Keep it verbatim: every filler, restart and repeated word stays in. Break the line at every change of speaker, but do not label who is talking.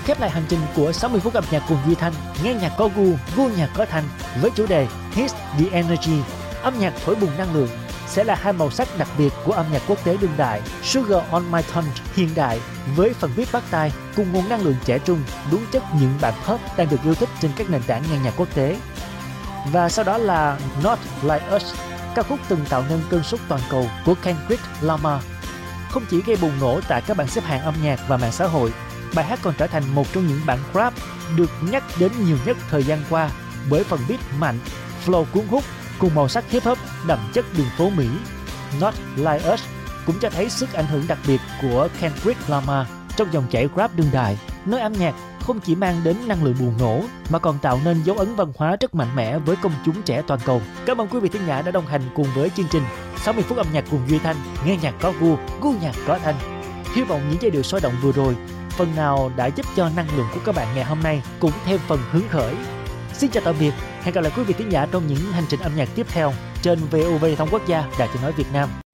Khép lại hành trình của sáu mươi phút âm nhạc cùng Duy Thanh, nghe nhạc có gu, gu nhạc có thanh với chủ đề Hits the Energy, âm nhạc thổi bùng năng lượng sẽ là hai màu sắc đặc biệt của âm nhạc quốc tế đương đại. Sugar on My Tongue hiện đại với phần viết bắt tai cùng nguồn năng lượng trẻ trung đúng chất những bản pop đang được yêu thích trên các nền tảng nghe nhạc quốc tế. Và sau đó là Not Like Us, ca khúc từng tạo nên cơn sốt toàn cầu của Kendrick Lamar. Không chỉ gây bùng nổ tại các bảng xếp hạng âm nhạc và mạng xã hội, bài hát còn trở thành một trong những bản rap được nhắc đến nhiều nhất thời gian qua bởi phần beat mạnh, flow cuốn hút cùng màu sắc hip hop đậm chất đường phố Mỹ. Not Like Us cũng cho thấy sức ảnh hưởng đặc biệt của Kendrick Lamar trong dòng chảy rap đương đại, nơi âm nhạc không chỉ mang đến năng lượng bùng nổ mà còn tạo nên dấu ấn văn hóa rất mạnh mẽ với công chúng trẻ toàn cầu. Cảm ơn quý vị thính giả đã đồng hành cùng với chương trình sáu mươi phút âm nhạc cùng Duy Thanh, nghe nhạc có gu, gu nhạc có thanh. Hy vọng những giai điệu sôi động vừa rồi phần nào đã giúp cho năng lượng của các bạn ngày hôm nay cũng thêm phần hứng khởi. Xin chào tạm biệt, hẹn gặp lại quý vị thính giả trong những hành trình âm nhạc tiếp theo trên vê o vê Thông Quốc gia, Đài Tiếng nói Việt Nam.